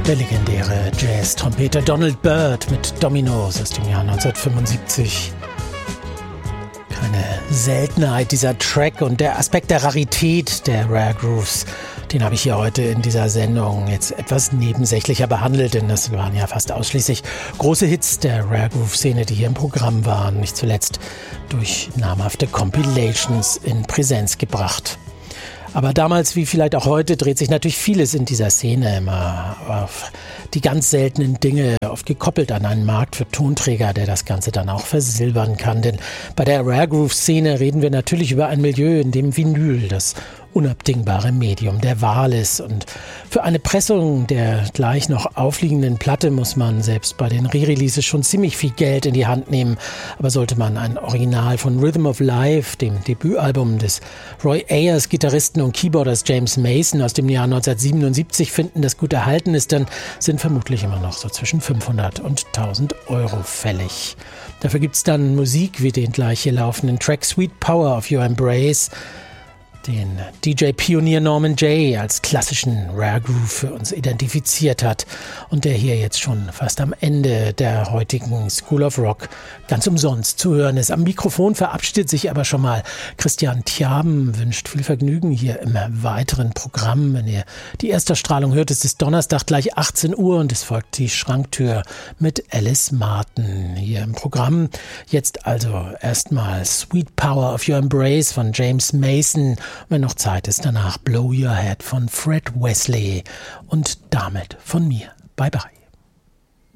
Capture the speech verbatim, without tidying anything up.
Der legendäre Jazz-Trompeter Donald Byrd mit Dominoes aus dem Jahr neunzehnhundertfünfundsiebzig. Keine Seltenheit dieser Track und der Aspekt der Rarität der Rare Grooves, den habe ich hier heute in dieser Sendung jetzt etwas nebensächlicher behandelt, denn das waren ja fast ausschließlich große Hits der Rare Groove-Szene, die hier im Programm waren, nicht zuletzt durch namhafte Compilations in Präsenz gebracht. Aber damals, wie vielleicht auch heute, dreht sich natürlich vieles in dieser Szene immer auf die ganz seltenen Dinge, oft gekoppelt an einen Markt für Tonträger, der das Ganze dann auch versilbern kann. Denn bei der Rare Groove-Szene reden wir natürlich über ein Milieu, in dem Vinyl das unabdingbare Medium der Wahl ist. Und für eine Pressung der gleich noch aufliegenden Platte muss man selbst bei den Re-Releases schon ziemlich viel Geld in die Hand nehmen. Aber sollte man ein Original von Rhythm of Life, dem Debütalbum des Roy Ayers, Gitarristen und Keyboarders James Mason aus dem Jahr neunzehnhundertsiebenundsiebzig finden, das gut erhalten ist, dann sind vermutlich immer noch so zwischen fünfhundert und tausend Euro fällig. Dafür gibt's dann Musik wie den gleich hier laufenden Track Sweet Power of Your Embrace, den D J-Pionier Norman Jay als klassischen Rare Groove für uns identifiziert hat und der hier jetzt schon fast am Ende der heutigen School of Rock ganz umsonst zu hören ist. Am Mikrofon verabschiedet sich aber schon mal Christian Thiaben, wünscht viel Vergnügen hier im weiteren Programm. Wenn ihr die Erstausstrahlung hört, ist es Donnerstag gleich achtzehn Uhr und es folgt die Schranktür mit Alice Martin hier im Programm. Jetzt also erstmal Sweet Power of Your Embrace von James Mason. Wenn noch Zeit ist, danach Blow Your Head von Fred Wesley und damit von mir. Bye bye.